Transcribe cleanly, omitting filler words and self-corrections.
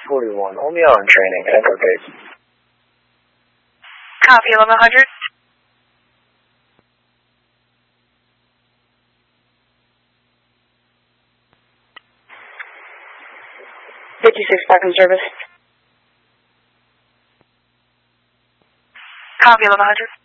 41, hold me out on training, Echo Base. Copy, 1100. back in service. Copy, 1100.